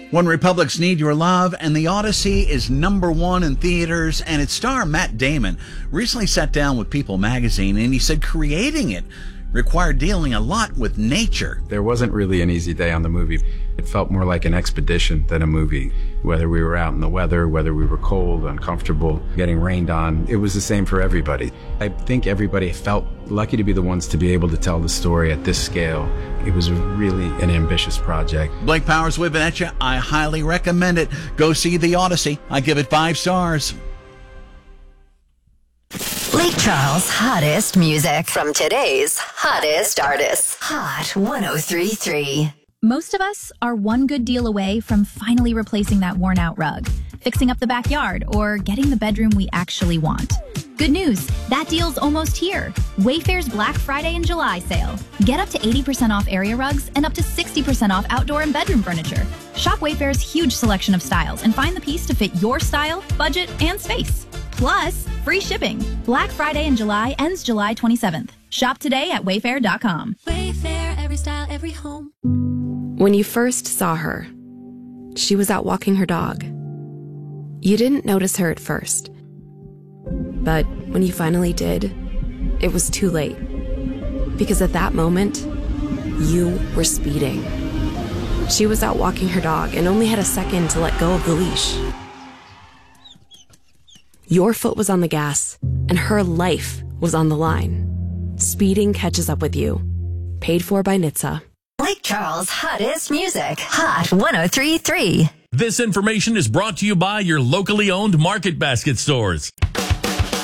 One Republic's Need Your Love and The Odyssey is #1 in theaters, and its star, Matt Damon, recently sat down with People magazine, and he said creating it required dealing a lot with nature. There wasn't really an easy day on the movie. It felt more like an expedition than a movie. Whether we were out in the weather, whether we were cold, uncomfortable, getting rained on, it was the same for everybody. I think everybody felt lucky to be the ones to be able to tell the story at this scale. It was really an ambitious project. Blake Powers with you. I highly recommend it. Go see The Odyssey. I give it 5 stars. Lake Charles' hottest music from today's hottest artists. Hot 103.3. Most of us are one good deal away from finally replacing that worn-out rug, fixing up the backyard, or getting the bedroom we actually want. Good news, that deal's almost here. Wayfair's Black Friday and July sale. Get up to 80% off area rugs and up to 60% off outdoor and bedroom furniture. Shop Wayfair's huge selection of styles and find the piece to fit your style, budget, and space. Plus, free shipping. Black Friday in July ends July 27th. Shop today at wayfair.com. Wayfair, every style, every home. When you first saw her, she was out walking her dog. You didn't notice her at first. But when you finally did, it was too late. Because at that moment, you were speeding. She was out walking her dog and only had a second to let go of the leash. Your foot was on the gas, and her life was on the line. Speeding catches up with you. Paid for by NHTSA. Lake Charles' hottest music. Hot 103.3. This information is brought to you by your locally owned Market Basket stores.